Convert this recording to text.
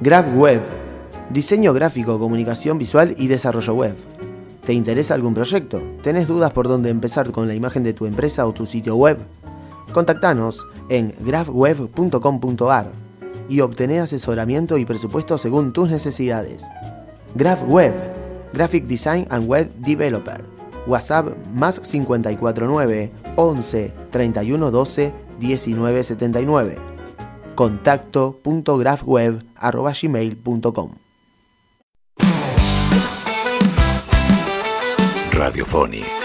GraphWeb, diseño gráfico, comunicación visual y desarrollo web. ¿Te interesa algún proyecto? ¿Tenés dudas por dónde empezar con la imagen de tu empresa o tu sitio web? Contactanos en graphweb.com.ar y obtené asesoramiento y presupuesto según tus necesidades. GraphWeb, Graphic Design and Web Developer. WhatsApp más 549 11 31 12 19 79. contacto.graphweb@gmail.com. Radiophonic.